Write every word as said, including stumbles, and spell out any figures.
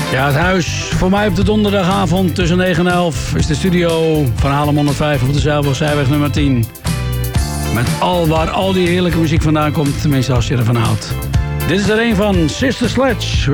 Ja, het huis voor mij op de donderdagavond tussen negen en elf is de studio van Haarlem honderdvijf op de Zeilboogzijweg nummer tien. Met al waar al die heerlijke muziek vandaan komt, tenminste als je ervan houdt. Dit is er een van Sister Sledge.